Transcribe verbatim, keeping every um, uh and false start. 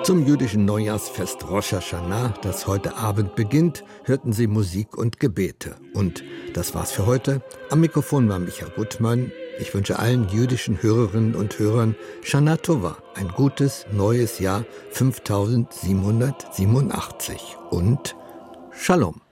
Zum jüdischen Neujahrsfest Rosh Hashanah, das heute Abend beginnt, hörten Sie Musik und Gebete. Und das war's für heute. Am Mikrofon war Michael Gutmann. Ich wünsche allen jüdischen Hörerinnen und Hörern Shana Tova, ein gutes neues Jahr fünftausendsiebenhundertsiebenundachtzig und Shalom.